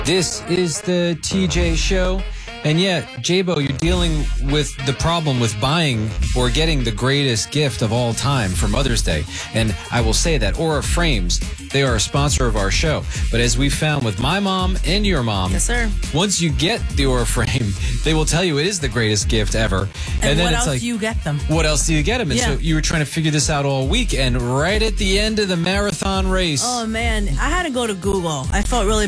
This is the TJ Show. And yeah, J-Bo, you're dealing with the problem with buying or getting the greatest gift of all time for Mother's Day. And I will say that Aura Frames, they are a sponsor of our show. But as we found with my mom and your mom, yes, sir. Once you get the Aura Frame, they will tell you it is the greatest gift ever. And then what it's else like, do you get them? What else do you get them? And yeah. so you were trying to figure this out all week. And right at the end of the marathon race. Oh, man. I had to go to Google. I felt really